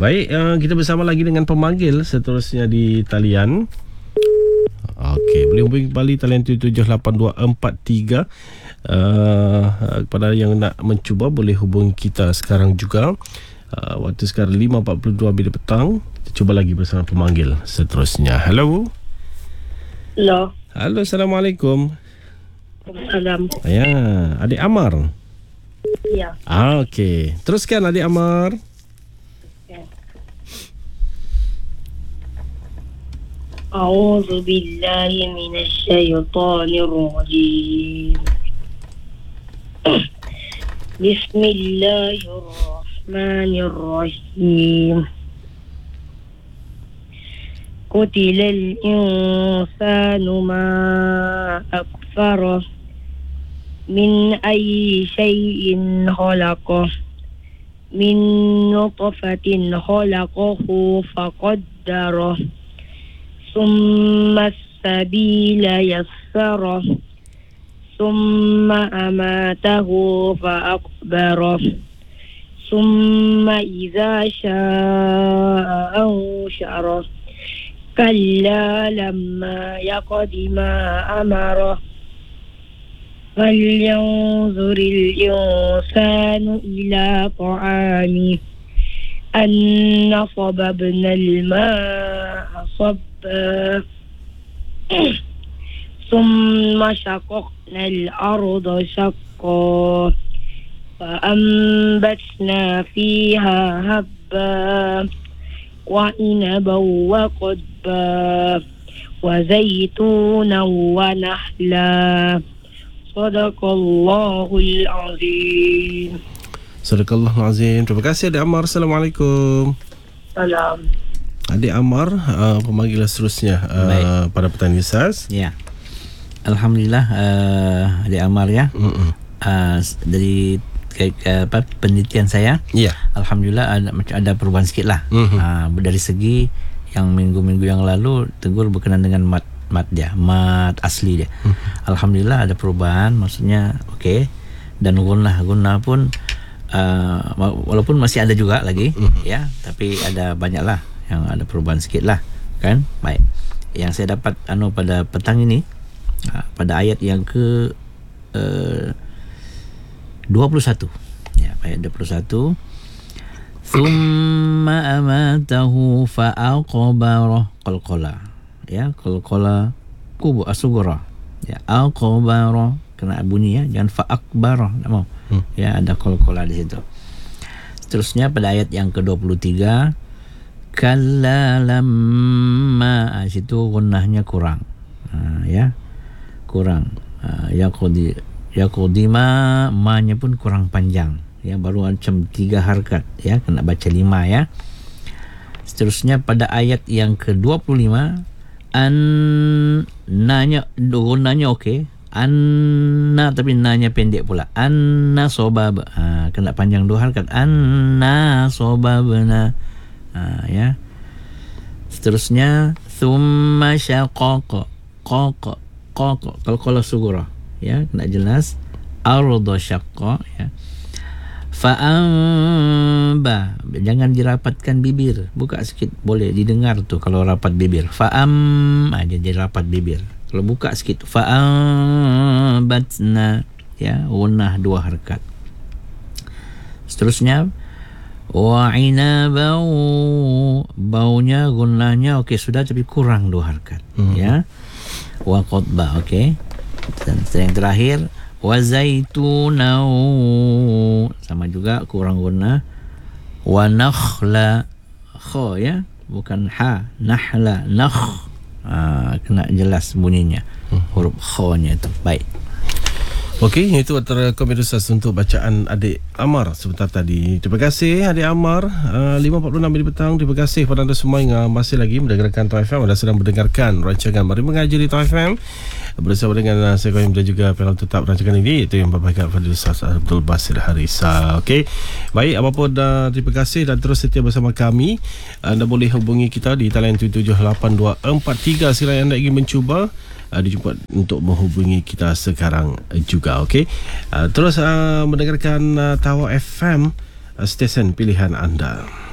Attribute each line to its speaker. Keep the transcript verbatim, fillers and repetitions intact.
Speaker 1: Baik, uh, kita bersama lagi dengan pemanggil seterusnya di talian. Okey, boleh hubungi kembali talian tujuh lapan dua empat tiga. Uh, kepada yang nak mencuba boleh hubungi kita sekarang juga. Uh, waktu sekarang lima empat puluh dua bila petang. Kita cuba lagi bersama pemanggil seterusnya. Hello.
Speaker 2: Hello.
Speaker 1: Halo, Assalamualaikum.
Speaker 2: Salam.
Speaker 1: Ya, adik Amar.
Speaker 2: Ya.
Speaker 1: Ah, okey. Teruskan adik Amar.
Speaker 2: أعوذ بالله من الشيطان الرجيم بسم الله الرحمن الرحيم قتل الإنسان ما أكفره من أي شيء خلقه من نطفة خلقه فقدره ثم السبيل يسره ثم أماته فأقبره ثم إذا شاء أنشره كلا لما يقض ما أمره فلينظر الإنسان إلى طعامه أنا صببنا الماء صبا ثم شققنا الأرض شقا فأنبتنا فيها هبا وعنبا وقضبا وزيتونا ونخلا صدق الله العظيم.
Speaker 1: Sadaqallahul Azim. Terima kasih adik Amar. Assalamualaikum.
Speaker 2: Salam.
Speaker 1: Adik Amar, uh, pemanggilan seterusnya uh, pada petang ini, Ustaz.
Speaker 3: Ya. Alhamdulillah, uh, adik Amar ya. Uh, dari uh, apa, penelitian saya,
Speaker 1: ya.
Speaker 3: Alhamdulillah ada macam ada perubahan sikit lah.
Speaker 1: Mm-hmm.
Speaker 3: Uh, dari segi yang minggu-minggu yang lalu tegur berkenaan dengan mat mat dia, mat asli dia. Mm-hmm. Alhamdulillah ada perubahan, maksudnya okey. Dan gunnah gunnah pun uh, walaupun masih ada juga lagi, mm-hmm. ya, tapi ada banyak lah yang ada perubahan sikit lah, kan. Baik, yang saya dapat anu pada petang ini, uh, pada ayat yang ke uh, dua puluh satu, ya, ayat dua puluh satu. Thumma amatahu fa'aqbara qalqala, ya, qalqala kubu asugura, ya, aqbara kena bunyi, ya, jangan fa'akbara, tak mau, hmm. ya, ada qalqala di situ. Seterusnya pada ayat yang ke dua puluh tiga, kalla lamma, situ gunnahnya kurang, ha, ya, kurang, ha, yaqdi yaqdima, ma-nya pun kurang panjang, ya, baru macam tiga harkat, ya, kena baca lima, ya. Seterusnya pada ayat yang ke dua puluh lima, an-nanya gunnahnya okey, anna, tapi nanya pendek pula, anna sobab, ha, kena panjang dua harkat, anna sobabna, ha, ya. Seterusnya thumma syaqaqa qaqa qaqa, kalau kalau sugura, ya, kena jelas, arda syaqqa, ya. Fa'amba, jangan dirapatkan bibir, buka sikit boleh didengar tu kalau rapat bibir. Fa'am aja dirapat bibir. Kalau buka sikit, fa'ambatna, ya, gunnah dua harkat. Seterusnya wa'inabau, baunya gunnahnya okey sudah, tapi kurang dua harkat, hmm. ya. Wa qadba, okey. Dan yang terakhir wa zaitunau, sama juga kurang gunnah. Wa nakhla, kha, ya, bukan ha, nahla, nakh, ha, kena jelas bunyinya, huruf kha-nya itu. Baik.
Speaker 1: Okey, itu antara komen Ustaz untuk bacaan adik Amar sebentar tadi. Terima kasih adik Amar. uh, lima empat puluh enam minit petang. Terima kasih kepada anda semua yang masih lagi mendengarkan Tau F M. Anda sedang mendengarkan rancangan Mari Mengaji di Tau F M bersama dengan uh, saya Qayyum dan juga panel tetap rancangan ini, itu yang berbahagia Fadil Ustaz Abdul Basir Harisa. Okey, baik, apapun uh, terima kasih dan terus setia bersama kami. Anda boleh hubungi kita di talian tujuh lapan dua empat tiga sila anda ingin mencuba. Uh, dijumpa untuk menghubungi kita sekarang juga. Okey, uh, terus uh, mendengarkan uh, Tau F M, uh, stesen pilihan anda.